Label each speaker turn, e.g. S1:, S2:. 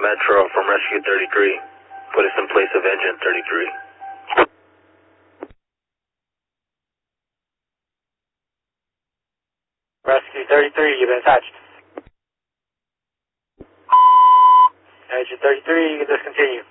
S1: Metro from Rescue 33. Put us in place of engine 33.
S2: Rescue 33, you've been attached. Engine 33, you can discontinue.